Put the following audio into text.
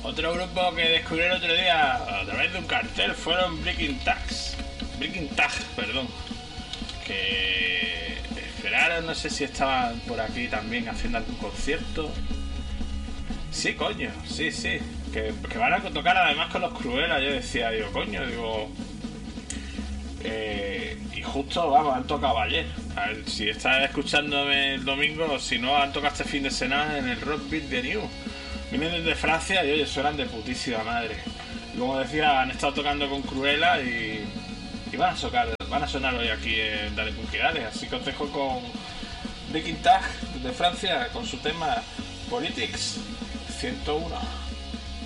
Otro grupo que descubrí el otro día a través de un cartel fueron Breaking Tag, perdón. Que esperaron, no sé si estaban por aquí también haciendo algún concierto. Sí, coño, sí. Que van a tocar además con los Cruella. Yo decía, y justo, vamos, han tocado ayer. A ver, si estás escuchándome el domingo, o si no, han tocado este fin de semana en el Rock Beat de New. Vienen desde Francia y oye, suenan de putísima madre. Y como decía, han estado tocando con Cruella y van a sonar hoy aquí en Dale Punky Dale. Así que os dejo con Breaking Tag de Francia con su tema Politics 101.